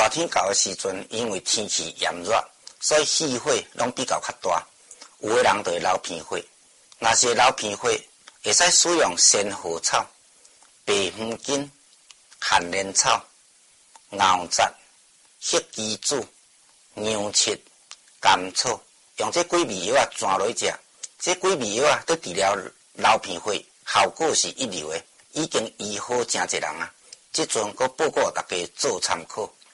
热天到的时阵，因为天气炎热，所以气火拢比较较大。有的人就会流鼻血。若是流鼻血，会使使用仙荷草、白胡根、旱莲草、熬杂、黑鸡子、牛芪、甘草，用这几味药转落去食。这几味药对治疗流鼻血效果是一流的，已经医好真侪人啊。即阵，我报告大家做参考。